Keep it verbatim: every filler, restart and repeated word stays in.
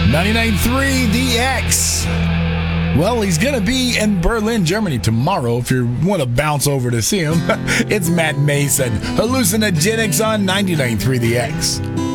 ninety-nine point three The X. Well, he's going to be in Berlin, Germany tomorrow if you want to bounce over to see him. It's Matt Mason. Hallucinogenics on ninety-nine point three The X.